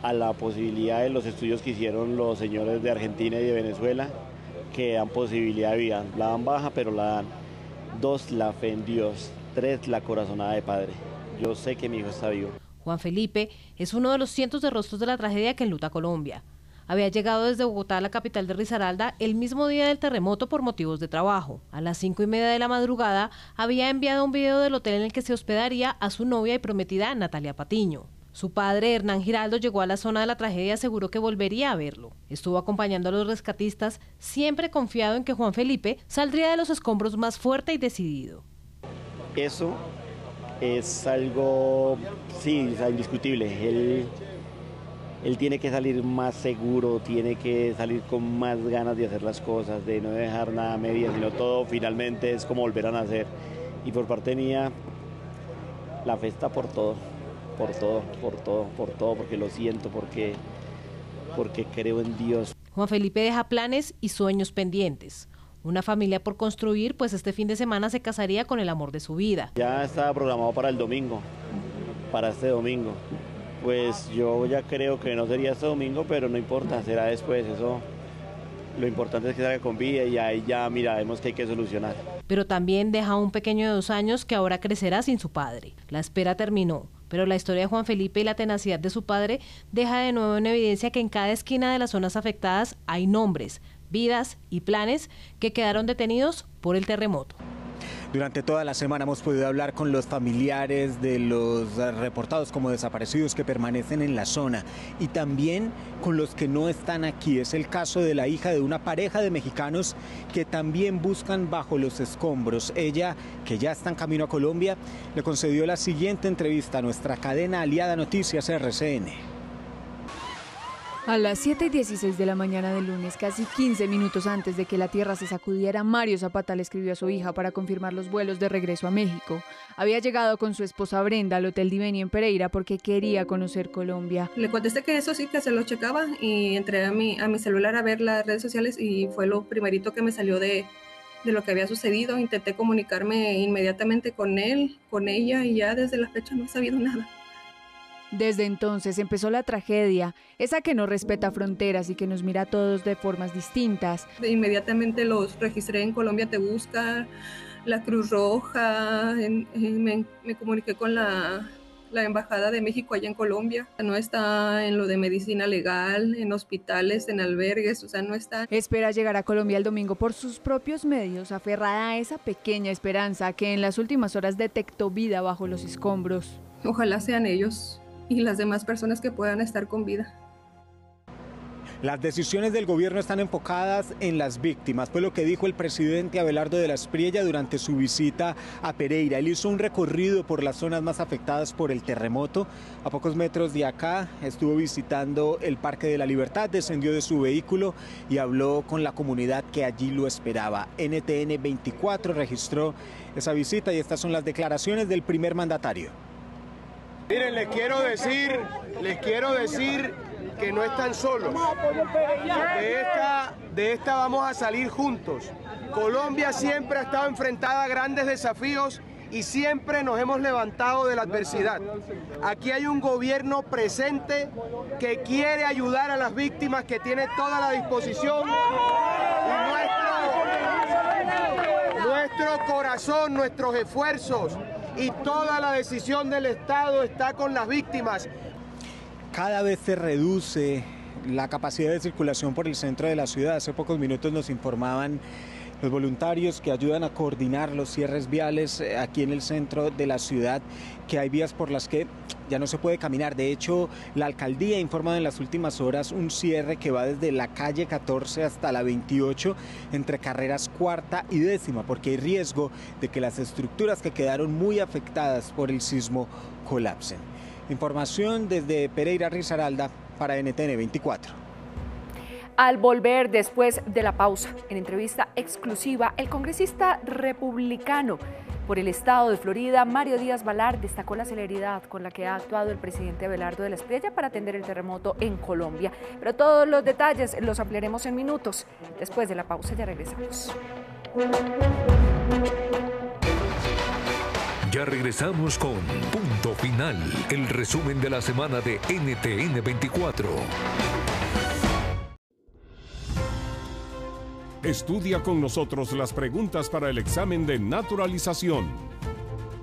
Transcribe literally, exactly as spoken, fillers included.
a la posibilidad de los estudios que hicieron los señores de Argentina y de Venezuela, que dan posibilidad de vida. La dan baja, pero la dan. Dos, la fe en Dios. Tres, la corazonada de padre. Yo sé que mi hijo está vivo. Juan Felipe es uno de los cientos de rostros de la tragedia que enluta Colombia. Había llegado desde Bogotá a la capital de Risaralda el mismo día del terremoto por motivos de trabajo. A las cinco y media de la madrugada había enviado un video del hotel en el que se hospedaría a su novia y prometida Natalia Patiño. Su padre, Hernán Giraldo, llegó a la zona de la tragedia y aseguró que volvería a verlo. Estuvo acompañando a los rescatistas, siempre confiado en que Juan Felipe saldría de los escombros más fuerte y decidido. Eso es algo, sí, o sea, indiscutible. Él, él tiene que salir más seguro, tiene que salir con más ganas de hacer las cosas, de no dejar nada a medias, sino todo finalmente es como volver a nacer. Y por parte mía, la fe está por todo. Por todo, por todo, por todo, porque lo siento, porque, porque creo en Dios. Juan Felipe deja planes y sueños pendientes. Una familia por construir, pues este fin de semana se casaría con el amor de su vida. Ya estaba programado para el domingo, para este domingo. Pues yo ya creo que no sería este domingo, pero no importa, será después. Eso, lo importante es que salga con vida y ahí ya miraremos que hay que solucionar. Pero también deja un pequeño de dos años que ahora crecerá sin su padre. La espera terminó, pero la historia de Juan Felipe y la tenacidad de su padre deja de nuevo en evidencia que en cada esquina de las zonas afectadas hay nombres, vidas y planes que quedaron detenidos por el terremoto. Durante toda la semana hemos podido hablar con los familiares de los reportados como desaparecidos que permanecen en la zona y también con los que no están aquí. Es el caso de la hija de una pareja de mexicanos que también buscan bajo los escombros. Ella, que ya está en camino a Colombia, le concedió la siguiente entrevista a nuestra cadena aliada Noticias R C N. A las siete y dieciséis de la mañana del lunes, casi quince minutos antes de que la tierra se sacudiera, Mario Zapata le escribió a su hija para confirmar los vuelos de regreso a México. Había llegado con su esposa Brenda al Hotel Diveni en Pereira porque quería conocer Colombia. Le contesté que eso sí, que se lo checaba y entré a mi, a mi celular a ver las redes sociales y fue lo primerito que me salió de, de lo que había sucedido. Intenté comunicarme inmediatamente con él, con ella y ya desde la fecha no he sabido nada. Desde entonces empezó la tragedia, esa que no respeta fronteras y que nos mira a todos de formas distintas. Inmediatamente los registré en Colombia Te Busca, la Cruz Roja, en, en, me, me comuniqué con la, la Embajada de México allá en Colombia. No está en lo de medicina legal, en hospitales, en albergues, o sea, no está. Espera llegar a Colombia el domingo por sus propios medios, aferrada a esa pequeña esperanza que en las últimas horas detectó vida bajo los escombros. Ojalá sean ellos y las demás personas que puedan estar con vida. Las decisiones del gobierno están enfocadas en las víctimas, fue lo que dijo el presidente Abelardo de la Espriella durante su visita a Pereira. Él hizo un recorrido por las zonas más afectadas por el terremoto. A pocos metros de acá estuvo visitando el Parque de la Libertad, descendió de su vehículo y habló con la comunidad que allí lo esperaba. N T N veinticuatro registró esa visita y estas son las declaraciones del primer mandatario. Miren, les quiero decir, les quiero decir que no están solos. De esta, de esta vamos a salir juntos. Colombia siempre ha estado enfrentada a grandes desafíos y siempre nos hemos levantado de la adversidad. Aquí hay un gobierno presente que quiere ayudar a las víctimas, que tiene toda la disposición. Y nuestro, nuestro corazón, nuestros esfuerzos y toda la decisión del Estado está con las víctimas. Cada vez se reduce la capacidad de circulación por el centro de la ciudad. Hace pocos minutos nos informaban los voluntarios que ayudan a coordinar los cierres viales aquí en el centro de la ciudad, que hay vías por las que ya no se puede caminar. De hecho, la alcaldía ha informado en las últimas horas un cierre que va desde la calle catorce hasta la veintiocho, entre carreras cuarta y décima, porque hay riesgo de que las estructuras que quedaron muy afectadas por el sismo colapsen. Información desde Pereira, Risaralda, para N T N veinticuatro. Al volver después de la pausa, en entrevista exclusiva, el congresista republicano por el estado de Florida, Mario Díaz-Balart, destacó la celeridad con la que ha actuado el presidente Abelardo de la Espriella para atender el terremoto en Colombia. Pero todos los detalles los ampliaremos en minutos. Después de la pausa ya regresamos. Ya regresamos con Punto Final, el resumen de la semana de N T N veinticuatro. Estudia con nosotros las preguntas para el examen de naturalización.